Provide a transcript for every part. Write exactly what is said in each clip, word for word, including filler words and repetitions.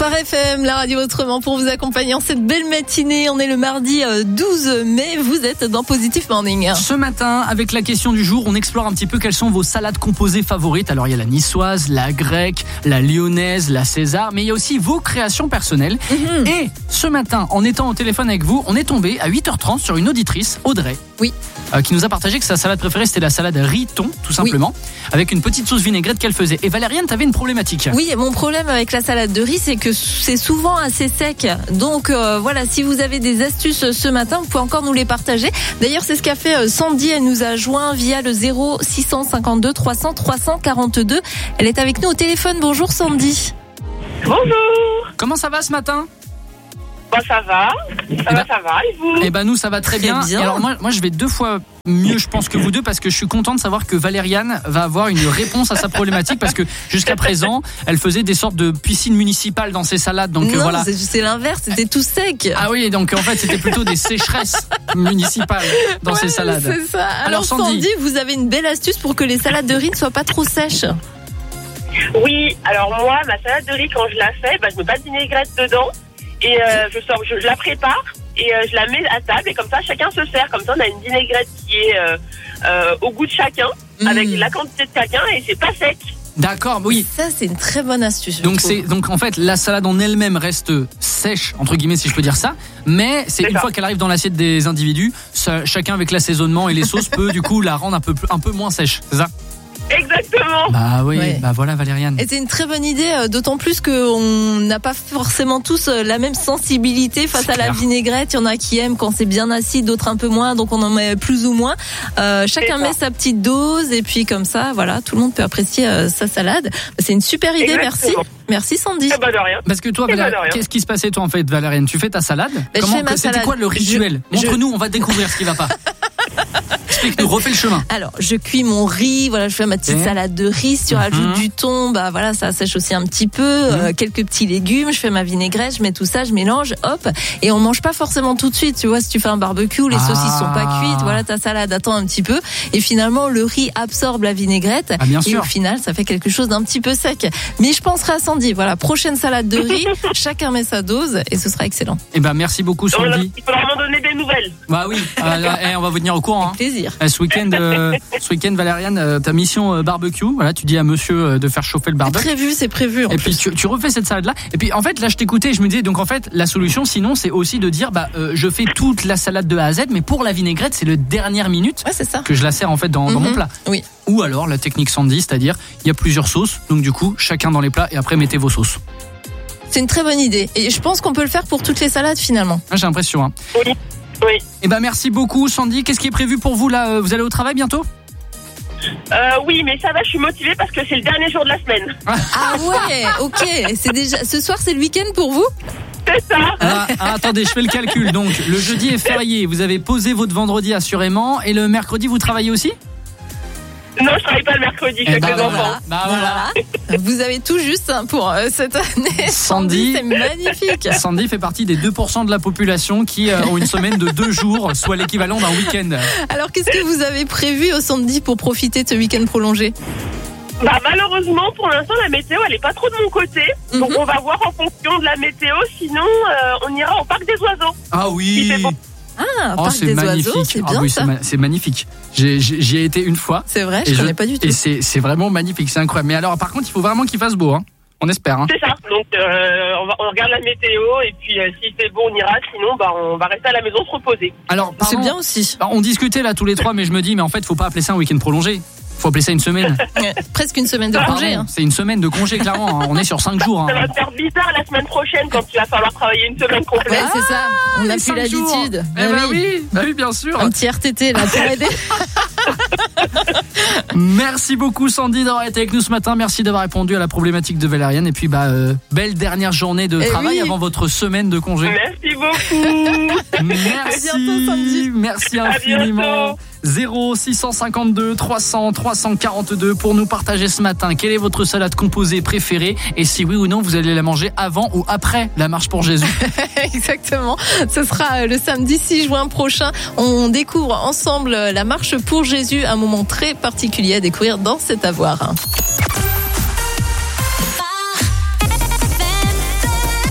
Phare F M, la radio autrement pour vous accompagner en cette belle matinée. On est le mardi douze mai, vous êtes dans Positive Morning. Ce matin, avec la question du jour, on explore un petit peu quelles sont vos salades composées favorites. Alors il y a la niçoise, la grecque, la lyonnaise, la César, mais il y a aussi vos créations personnelles. Mmh. Et ce matin, en étant au téléphone avec vous, on est tombé à huit heures trente sur une auditrice, Audrey. Oui. Euh, qui nous a partagé que sa salade préférée c'était la salade riz-thon, tout simplement, oui. avec une petite sauce vinaigrette qu'elle faisait. Et Valériane, t'avais une problématique. Oui, mon problème avec la salade de riz, c'est que c'est souvent assez sec. Donc euh, voilà, si vous avez des astuces ce matin, vous pouvez encore nous les partager. D'ailleurs, c'est ce qu'a fait Sandy. Elle nous a joint via le zéro six cent cinquante-deux trois cents trois cent quarante-deux. Elle est avec nous au téléphone. Bonjour Sandy. Bonjour. Comment ça va ce matin ? Bah ça va, ça eh va, ben, ça va, et vous ? Eh ben nous ça va très, très bien. bien. Et alors moi, moi je vais deux fois mieux je pense que vous deux parce que je suis content de savoir que Valériane va avoir une réponse à sa problématique parce que jusqu'à présent elle faisait des sortes de piscines municipales dans ses salades. Donc non, euh, voilà. c'est, c'est l'inverse, c'était tout sec. Ah oui, donc en fait c'était plutôt des sécheresses municipales dans ouais, ses salades. C'est ça. Alors, alors Sandy, Sandy, vous avez une belle astuce pour que les salades de riz ne soient pas trop sèches. Oui, alors moi ma salade de riz quand je la fais, bah, je mets pas de vinaigrette dedans. Et euh, je sors, je, je la prépare et euh, je la mets à table et comme ça chacun se sert. Comme ça on a une vinaigrette qui est euh, euh, au goût de chacun, mmh. avec la quantité de chacun et c'est pas sec. D'accord, oui. Ça c'est une très bonne astuce. Donc c'est donc en fait la salade en elle-même reste sèche entre guillemets si je peux dire ça, mais c'est, c'est une ça. fois qu'elle arrive dans l'assiette des individus, ça, chacun avec l'assaisonnement et les sauces peut du coup la rendre un peu un peu moins sèche, c'est ça ? Exactement. Bah oui, ouais. bah voilà Valériane. Et c'est une très bonne idée, d'autant plus qu'on n'a pas forcément tous la même sensibilité face c'est à clair. La vinaigrette. Il y en a qui aiment quand c'est bien acide, d'autres un peu moins, donc on en met plus ou moins. Euh, chacun met sa petite dose et puis comme ça, voilà, tout le monde peut apprécier euh, sa salade. C'est une super idée, exactement. Merci. Merci Sandy. Eh ben de rien. Parce que toi, Valérie, qu'est-ce qui se passait toi en fait, Valériane ? Tu fais ta salade ? Ben, Comment je fais ma c'était salade. Quoi le rituel ? Je, Montre-nous, je... on va découvrir ce qui va pas. Explique-nous, refais le chemin. Alors, je cuis mon riz, voilà, je fais ma petite okay. salade de riz, si tu rajoutes mm-hmm. du thon, bah voilà, ça sèche aussi un petit peu, mm-hmm. euh, quelques petits légumes, je fais ma vinaigrette, je mets tout ça, je mélange, hop, et on mange pas forcément tout de suite, tu vois, si tu fais un barbecue, les ah. saucisses sont pas cuites, voilà, ta salade attend un petit peu, et finalement, le riz absorbe la vinaigrette, ah, bien et sûr. au final, ça fait quelque chose d'un petit peu sec. Mais je penserai à Sandy, voilà, prochaine salade de riz, chacun met sa dose, et ce sera excellent. Eh ben, merci beaucoup, Sandy. Il faudra m'en donner des nouvelles. Bah oui, euh, là, eh, on va vous tenir au courant. Avec plaisir. Hein. Ce week-end, euh, ce week-end, Valériane, euh, ta mission euh, barbecue. Voilà, tu dis à monsieur euh, de faire chauffer le barbecue. C'est prévu, c'est prévu. En et plus. puis tu, tu refais cette salade-là. Et puis en fait, là, je t'écoutais, et je me disais, donc en fait, la solution, sinon, c'est aussi de dire, bah, euh, je fais toute la salade de A à Z, mais pour la vinaigrette, c'est le dernière minute ouais, c'est ça. que je la sers en fait dans, mm-hmm. dans mon plat. Oui. Ou alors la technique Sandy, c'est-à-dire, il y a plusieurs sauces, donc du coup, chacun dans les plats, et après mettez vos sauces. C'est une très bonne idée. Et je pense qu'on peut le faire pour toutes les salades finalement. Ah, j'ai l'impression. Hein. Oui. Oui. Eh ben merci beaucoup Sandy. Qu'est-ce qui est prévu pour vous là ? Vous allez au travail bientôt ? Euh, oui, mais ça va, je suis motivée parce que c'est le dernier jour de la semaine. Ah ouais, ok. C'est déjà ce soir, c'est le week-end pour vous ? C'est ça. Ah, ah, attendez, je fais le calcul. Donc le jeudi est férié. Vous avez posé votre vendredi assurément et le mercredi vous travaillez aussi ? Non, je travaille pas le mercredi, je suis avec les voilà. enfants. Bah voilà. Vous avez tout juste pour euh, cette année. Sandy, c'est magnifique. Sandy fait partie des deux pour cent de la population qui euh, ont une semaine de deux jours, soit l'équivalent d'un week-end. Alors, qu'est-ce que vous avez prévu au Sandy pour profiter de ce week-end prolongé ? Bah malheureusement, pour l'instant, la météo, elle est pas trop de mon côté. Mm-hmm. Donc, on va voir en fonction de la météo. Sinon, euh, on ira au parc des oiseaux. Ah oui. Ah, oh, parc c'est des magnifique. oiseaux, c'est bien ah, oui, ça. C'est, ma- c'est magnifique. J'ai, j'ai, j'y ai été une fois. C'est vrai, je connais je, pas du tout. Et c'est, c'est vraiment magnifique, c'est incroyable. Mais alors, par contre, il faut vraiment qu'il fasse beau, hein. On espère. Hein. C'est ça. Donc, euh, on, va, on regarde la météo et puis euh, si c'est beau, on ira. Sinon, bah, on va rester à la maison se reposer. Alors, pardon, c'est bien aussi. On discutait là tous les trois, mais je me dis, mais en fait, faut pas appeler ça un week-end prolongé. Faut appeler ça une semaine. Presque une semaine de ah, congé. Hein. C'est une semaine de congé, clairement. Hein. On est sur cinq jours. Hein. Ça va te faire bizarre la semaine prochaine quand il va falloir travailler une semaine complète. Ouais, c'est ça. On a ah, plus l'habitude. Eh bah oui. oui, bah oui, bien sûr. Un petit R T T là pour aider. Merci beaucoup Sandy d'avoir été avec nous ce matin. Merci d'avoir répondu à la problématique de Valériane. Et puis bah euh, belle dernière journée de Et travail oui. avant votre semaine de congé. Merci beaucoup. Merci. À bientôt Sandy. Merci infiniment. zéro six cent cinquante-deux trois cents trois cent quarante-deux pour nous partager ce matin quelle est votre salade composée préférée et si oui ou non vous allez la manger avant ou après la marche pour Jésus. Exactement, ce sera le samedi six juin prochain. On découvre ensemble la marche pour Jésus, un moment très particulier à découvrir dans cet avoir.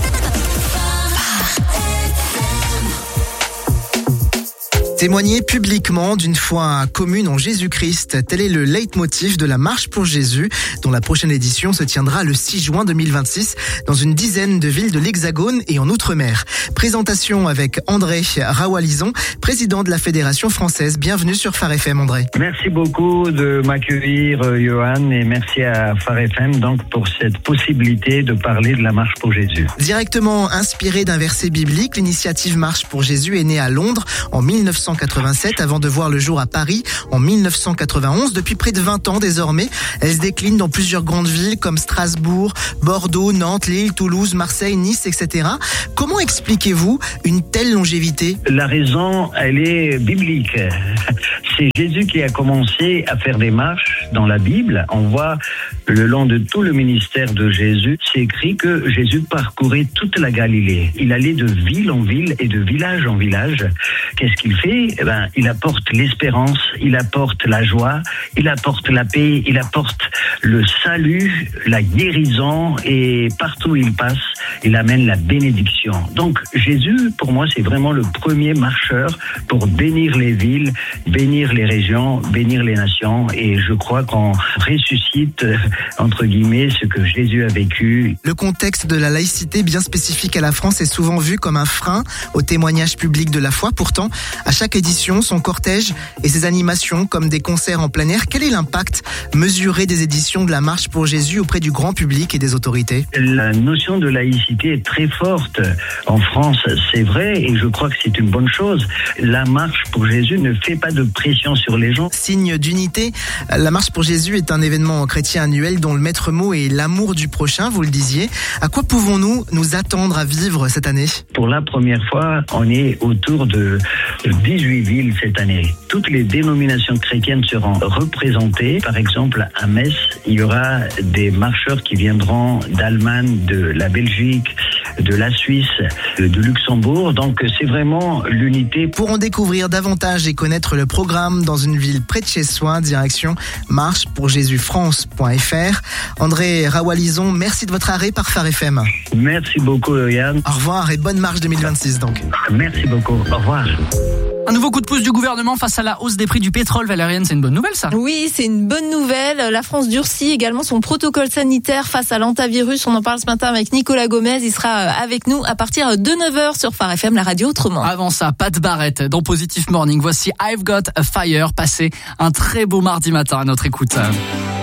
Témoigner publiquement d'une foi commune en Jésus-Christ, tel est le leitmotiv de la Marche pour Jésus, dont la prochaine édition se tiendra le six juin deux mille vingt-six dans une dizaine de villes de l'Hexagone et en Outre-mer. Présentation avec André Rawalizon, président de la Fédération française. Bienvenue sur Phare F M, André. Merci beaucoup de m'accueillir, Johan, et merci à Phare F M donc pour cette possibilité de parler de la Marche pour Jésus. Directement inspirée d'un verset biblique, l'initiative Marche pour Jésus est née à Londres en mille neuf cent quatre-vingt-sept avant de voir le jour à Paris en mille neuf cent quatre-vingt-onze. Depuis près de vingt ans désormais, elle se décline dans plusieurs grandes villes comme Strasbourg, Bordeaux, Nantes, Lille, Toulouse, Marseille, Nice, et cetera. Comment expliquez-vous une telle longévité ? La raison, elle est biblique. C'est Jésus qui a commencé à faire des marches dans la Bible. On voit le long de tout le ministère de Jésus, c'est écrit que Jésus parcourait toute la Galilée. Il allait de ville en ville et de village en village. Qu'est-ce qu'il fait ? Eh ben, il apporte l'espérance, il apporte la joie, il apporte la paix, il apporte le salut, la guérison, et partout où il passe, il amène la bénédiction. Donc Jésus, pour moi, c'est vraiment le premier marcheur pour bénir les villes, bénir les régions, bénir les nations, et je crois qu'on ressuscite, entre guillemets, ce que Jésus a vécu. Le contexte de la laïcité bien spécifique à la France est souvent vu comme un frein au témoignage public de la foi. Pourtant, à chaque édition, son cortège et ses animations comme des concerts en plein air, quel est l'impact mesuré des éditions de la Marche pour Jésus auprès du grand public et des autorités ? La notion de laïcité est très forte en France, c'est vrai, et je crois que c'est une bonne chose. La Marche pour Jésus ne fait pas de pression sur les gens. Signe d'unité, la Marche pour Jésus est un événement chrétien annuel dont le maître mot est l'amour du prochain, vous le disiez. À quoi pouvons-nous nous attendre à vivre cette année ? Pour la première fois, on est autour de dix-huit villes cette année. Toutes les dénominations chrétiennes seront représentées. Par exemple, à Metz, il y aura des marcheurs qui viendront d'Allemagne, de la Belgique, de la Suisse, de Luxembourg. Donc c'est vraiment l'unité. Pour en découvrir davantage et connaître le programme dans une ville près de chez soi, direction marche pour jésus france point f r. André Rawalizon, merci de votre arrêt par Phare F M. Merci beaucoup, Yann. Au revoir et bonne marche deux mille vingt-six donc. Merci beaucoup. Au revoir. Un nouveau coup de pouce du gouvernement face à la hausse des prix du pétrole, Valériane, c'est une bonne nouvelle ça ? Oui, c'est une bonne nouvelle. La France durcit également son protocole sanitaire face à l'antavirus. On en parle ce matin avec Nicolas Gomez. Il sera avec nous à partir de neuf heures sur Phare F M, la radio autrement. Avant ça, Pat Barrett dans Positive Morning. Voici I've Got a Fire. Passez un très beau mardi matin à notre écoute.